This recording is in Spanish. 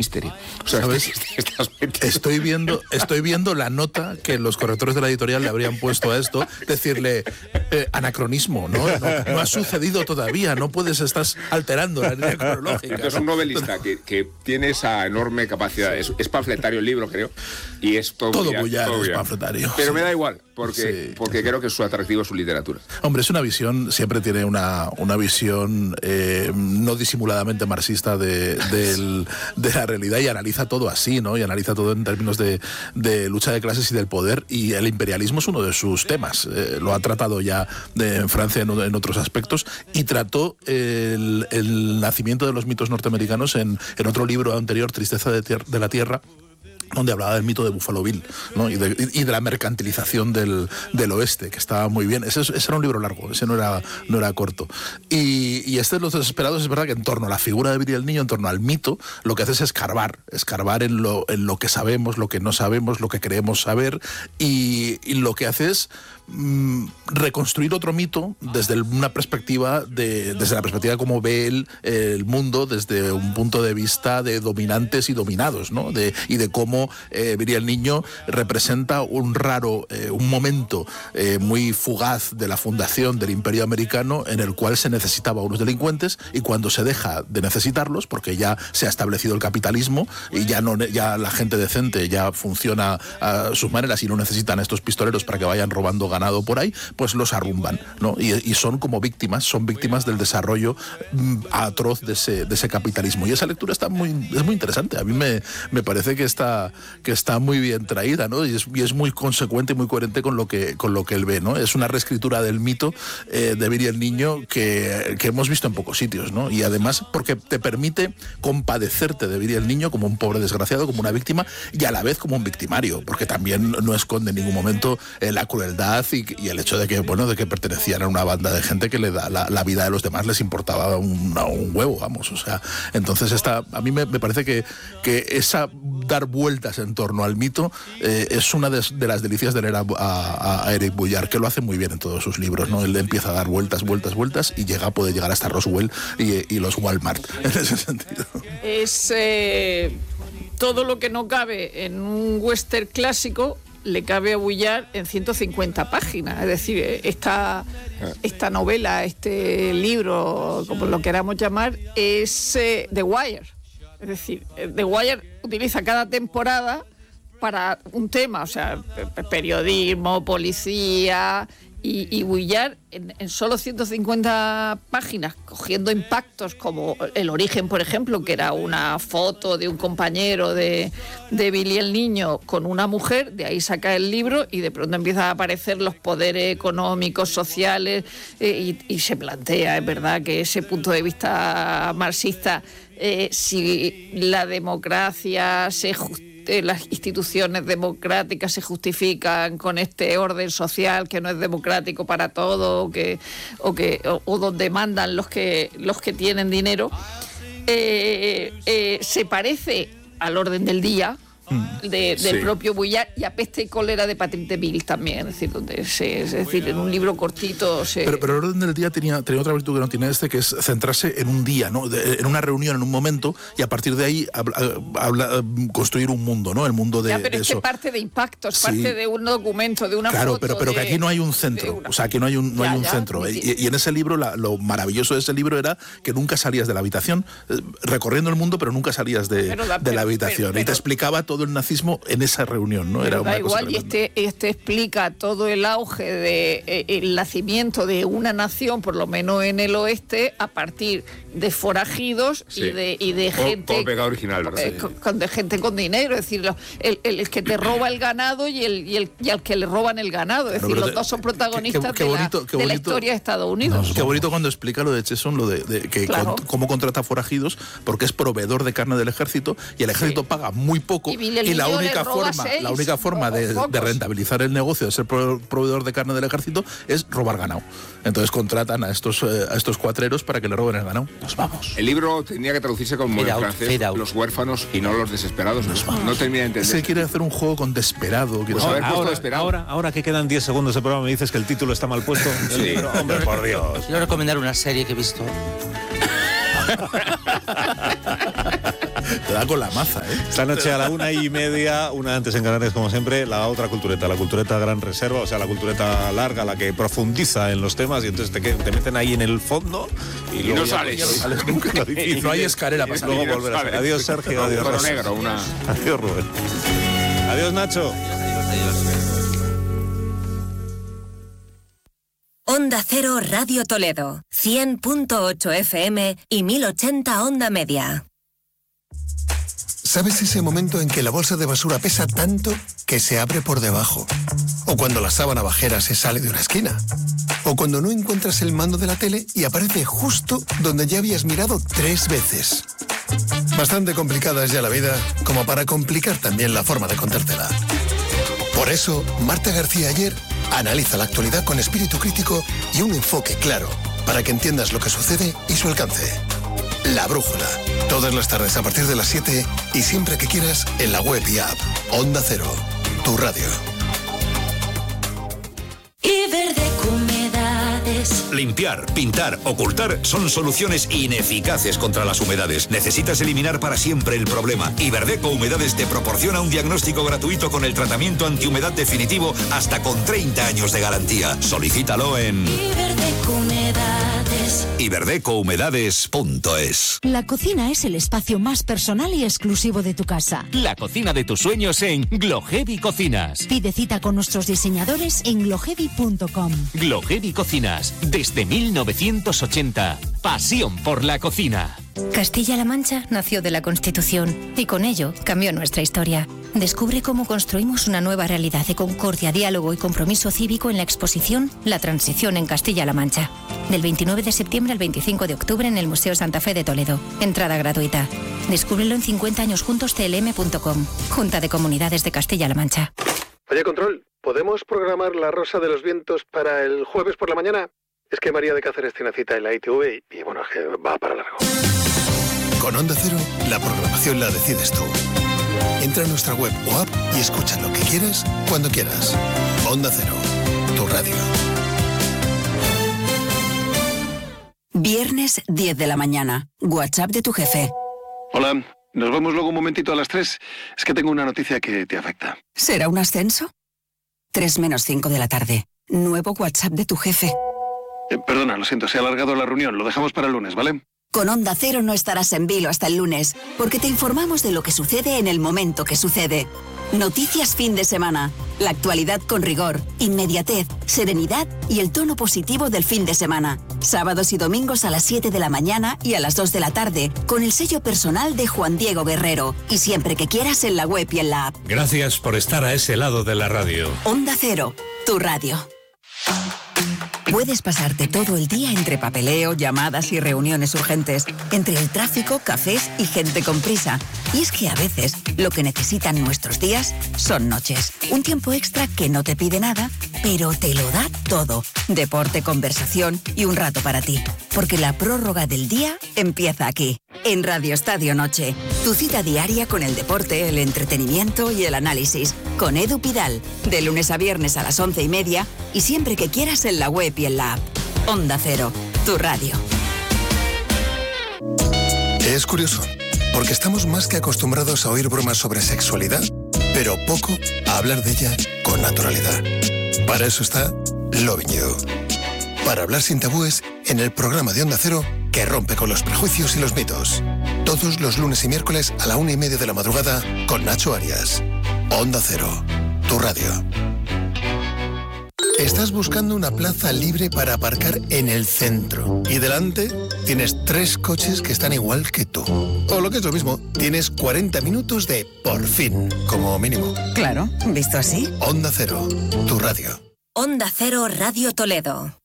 Mystery. O sea, ¿sabes? Estoy viendo la nota que los correctores de la editorial le habrían puesto a esto, decirle anacronismo, ¿no? No ha sucedido todavía, no puedes, estás alterando la línea cronológica. Es un novelista que tiene esa enorme capacidad. Es panfletario el libro, creo, y es todo Bouillard es panfletario. Pero me da igual, porque creo que su atractivo es su literatura. Hombre, es una visión, siempre tiene una visión no disimuladamente marxista de la realidad, y analiza todo así, ¿no? Y analiza todo en términos de lucha de clases y del poder, y el imperialismo es uno de sus temas. Lo ha tratado ya en Francia en otros aspectos, y trató el nacimiento de los mitos norteamericanos en otro libro anterior, Tristeza de la Tierra, donde hablaba del mito de Buffalo Bill, ¿no? y de la mercantilización del oeste, que estaba muy bien. Ese era un libro largo, ese no era corto. Y este de Los Desesperados, es verdad que en torno a la figura de Viri el Niño, en torno al mito, lo que hace es escarbar en lo que sabemos, lo que no sabemos, lo que creemos saber, y lo que hace es reconstruir otro mito desde una perspectiva desde la perspectiva de cómo ve él el mundo, desde un punto de vista de dominantes y dominados, ¿no? Y de cómo Viri el Niño representa un momento muy fugaz de la fundación del Imperio Americano, en el cual se necesitaba a unos delincuentes, y cuando se deja de necesitarlos, porque ya se ha establecido el capitalismo y ya la gente decente ya funciona a sus maneras y no necesitan a estos pistoleros para que vayan robando ganado por ahí, pues los arrumban, ¿no? Y son como víctimas del desarrollo atroz de ese capitalismo. Y esa lectura es muy interesante. A mí me parece que está muy bien traída, ¿no? Y es muy consecuente y muy coherente con lo que él ve, ¿no? Es una reescritura del mito de Viri el Niño que hemos visto en pocos sitios, ¿no? Y además porque te permite compadecerte de Viri el Niño como un pobre desgraciado, como una víctima, y a la vez como un victimario, porque también no esconde en ningún momento la crueldad y el hecho de que pertenecían a una banda de gente que la vida de los demás les importaba un huevo, vamos. O sea, entonces a mí me parece que esa dar vueltas en torno al mito es una de las delicias de leer a Eric Bouillard, que lo hace muy bien en todos sus libros, ¿no? Él empieza a dar vueltas y puede llegar hasta Roswell y los Walmart, en ese sentido. Es todo lo que no cabe en un western clásico le cabe a Bouillard en 150 páginas. Es decir, esta novela, este libro, como lo queramos llamar, es The Wire. Es decir, The Wire utiliza cada temporada para un tema, o sea, periodismo, policía, y Bouillard en solo 150 páginas, cogiendo impactos como el origen, por ejemplo, que era una foto de un compañero de Viri el Niño con una mujer, de ahí saca el libro y de pronto empiezan a aparecer los poderes económicos, sociales, y se plantea, es verdad, que ese punto de vista marxista, si la democracia las instituciones democráticas se justifican con este orden social que no es democrático para todo, o donde mandan los que tienen dinero, se parece al orden del día del propio Bouillard, y a Peste y Cólera de Patrick Deville también, es decir, en un libro cortito pero el orden del día tenía otra virtud que no tiene que es centrarse en un día, ¿no? En una reunión, en un momento, y a partir de ahí construir un mundo, ¿no? El mundo de pero eso. Parte de impactos, parte de un documento, de una foto. Claro, pero que aquí no hay un centro, o sea, que no hay un centro. Y en ese libro, lo maravilloso de ese libro era que nunca salías de la habitación, recorriendo el mundo, pero nunca salías de la habitación. Y te explicaba todo el nazismo en esa reunión, ¿no? Era da igual, y este explica todo el auge de el nacimiento de una nación, por lo menos en el oeste, a partir de forajidos y de gente todo pecado original, ¿verdad? De gente con dinero, es decir, el que te roba el ganado y al que le roban el ganado, es decir, los dos son protagonistas de la historia de Estados Unidos. Qué bonito cuando explica lo de Cheson, lo de que cómo contrata forajidos, porque es proveedor de carne del ejército, y el ejército paga muy poco, y la única forma de rentabilizar el negocio de ser proveedor de carne del ejército es robar ganado. Entonces contratan a estos cuatreros para que le roben el ganado. Nos vamos. El libro tenía que traducirse como en francés, Los huérfanos y no Los desesperados. No termina de entender. Se quiere hacer un juego con desperado. Ahora que quedan 10 segundos de programa, me dices que el título está mal puesto. Sí. Hombre, por Dios. Quiero recomendar una serie que he visto. da con la maza, ¿eh? Esta noche a la 1:30, una antes en Canarias como siempre, la otra cultureta, la cultureta Gran Reserva, o sea, la cultureta larga, la que profundiza en los temas y entonces te meten ahí en el fondo y luego no sales nunca. Y no hay escalera para salir. Luego volver a salir. Adiós, Sergio. Adiós, Oro Rosa. negro, Adiós, Rubén. Adiós, Nacho. Onda Cero Radio Toledo, 100.8 FM y 1080 Onda Media. ¿Sabes ese momento en que la bolsa de basura pesa tanto que se abre por debajo? O cuando la sábana bajera se sale de una esquina. O cuando no encuentras el mando de la tele y aparece justo donde ya habías mirado 3 veces. Bastante complicada es ya la vida como para complicar también la forma de contártela. Por eso, Marta García Ayer analiza la actualidad con espíritu crítico y un enfoque claro para que entiendas lo que sucede y su alcance. La Brújula, todas las tardes a partir de las 7 y siempre que quieras en la web y app. Onda Cero, tu radio. Limpiar, pintar, ocultar son soluciones ineficaces contra las humedades. Necesitas eliminar para siempre el problema. Iberdeco Humedades te proporciona un diagnóstico gratuito con el tratamiento antihumedad definitivo hasta con 30 años de garantía. Solicítalo en iberdecohumedades.es. La cocina es el espacio más personal y exclusivo de tu casa. La cocina de tus sueños en Glohevi Cocinas. Pide cita con nuestros diseñadores en glohevi.com. Glohevi Cocinas, desde 1980. Pasión por la cocina. Castilla-La Mancha nació de la Constitución y con ello cambió nuestra historia. Descubre cómo construimos una nueva realidad de concordia, diálogo y compromiso cívico en la exposición La Transición en Castilla-La Mancha. Del 29 de septiembre al 25 de octubre en el Museo Santa Fe de Toledo. Entrada gratuita. Descúbrelo en 50añosjuntostlm.com. Junta de Comunidades de Castilla-La Mancha. Oye, Control, ¿podemos programar La Rosa de los Vientos para el jueves por la mañana? Es que María de Cáceres tiene cita en la ITV y bueno, es que va para largo. Con Onda Cero, la programación la decides tú. Entra en nuestra web o app y escucha lo que quieras, cuando quieras. Onda Cero, tu radio. Viernes 10 de la mañana. WhatsApp de tu jefe. Hola, nos vemos luego un momentito a las 3. Es que tengo una noticia que te afecta. ¿Será un ascenso? 3 menos 5 de la tarde. Nuevo WhatsApp de tu jefe. Perdona, lo siento, se ha alargado la reunión. Lo dejamos para el lunes, ¿vale? Con Onda Cero no estarás en vilo hasta el lunes, porque te informamos de lo que sucede en el momento que sucede. Noticias fin de semana. La actualidad con rigor, inmediatez, serenidad y el tono positivo del fin de semana. Sábados y domingos a las 7 de la mañana y a las 2 de la tarde, con el sello personal de Juan Diego Guerrero. Y siempre que quieras en la web y en la app. Gracias por estar a ese lado de la radio. Onda Cero, tu radio. Puedes pasarte todo el día entre papeleo, llamadas y reuniones urgentes, entre el tráfico, cafés y gente con prisa. Y es que a veces lo que necesitan nuestros días son noches. Un tiempo extra que no te pide nada, pero te lo da todo. Deporte, conversación y un rato para ti. Porque la prórroga del día empieza aquí, en Radio Estadio Noche. Tu cita diaria con el deporte, el entretenimiento y el análisis. Con Edu Pidal, de lunes a viernes a las 11:30 y siempre que quieras en la web y en la app. Onda Cero, tu radio. Es curioso, porque estamos más que acostumbrados a oír bromas sobre sexualidad, pero poco a hablar de ella con naturalidad. Para eso está Loving You. Para hablar sin tabúes en el programa de Onda Cero que rompe con los prejuicios y los mitos. Todos los lunes y miércoles a la 1:30 de la madrugada con Nacho Arias. Onda Cero, tu radio. Estás buscando una plaza libre para aparcar en el centro y delante tienes 3 coches que están igual que tú. O lo que es lo mismo, tienes 40 minutos de por fin, como mínimo. Claro, visto así. Onda Cero, tu radio. Onda Cero Radio Toledo.